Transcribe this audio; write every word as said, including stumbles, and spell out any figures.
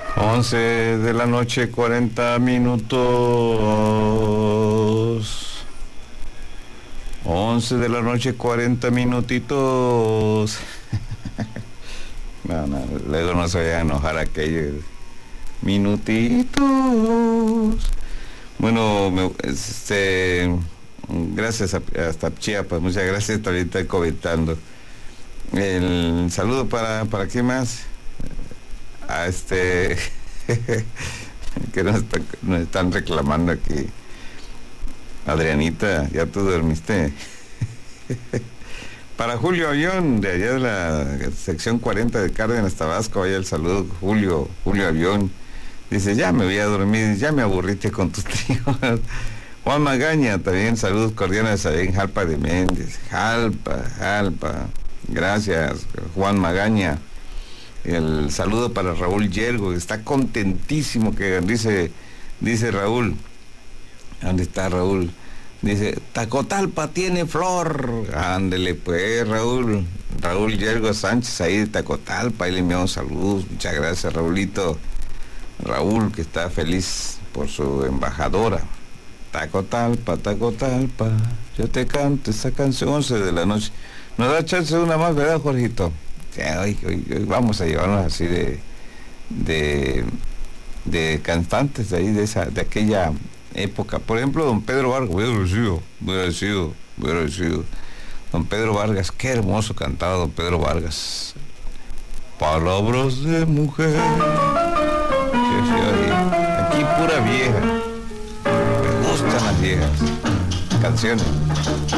Once de la noche, cuarenta minutos. Once de la noche, cuarenta minutitos. No, no, luego no se vaya a enojar aquellos minutitos. Bueno, me, este, gracias a, hasta Chiapas, muchas gracias, ahorita comentando. El saludo para, ¿para quién más? A este, que nos, está, nos están reclamando aquí. Adrianita, ¿ya tú dormiste? Para Julio Avión, de allá de la sección cuarenta de Cárdenas, Tabasco, vaya el saludo, Julio, Julio Avión. Dice, ya me voy a dormir, ya me aburriste con tus tíos. Juan Magaña, también saludos cordiales ahí en Jalpa de Méndez. Jalpa, Jalpa. Gracias, Juan Magaña. El saludo para Raúl Yergo, que está contentísimo, que dice, dice Raúl. ¿Dónde está Raúl? Dice, Tacotalpa tiene flor. Ándele pues, Raúl. Raúl Yergo Sánchez, ahí de Tacotalpa, ahí le enviamos saludos. Muchas gracias, Raúlito. Raúl, que está feliz por su embajadora. Tacotalpa, Tacotalpa, yo te canto esa canción. Once de la noche. Nos da chance de una más, ¿verdad, Jorgito? Sí, hoy, hoy, hoy vamos a llevarnos así de de de cantantes de ahí, de esa, de aquella época. Por ejemplo, don Pedro Vargas, muy agradecido, muy agradecido, muy agradecido. Don Pedro Vargas, qué hermoso cantaba don Pedro Vargas. Palabras de mujer. Sí, sí, oye, aquí pura vieja. Me gustan las viejas canciones.